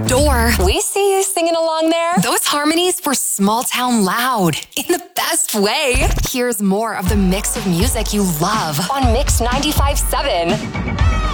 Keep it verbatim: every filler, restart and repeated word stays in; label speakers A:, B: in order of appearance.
A: door. We see you singing along there. Those harmonies were small town loud in the best way. Here's more of the mix of music you love on Mix ninety-five point seven.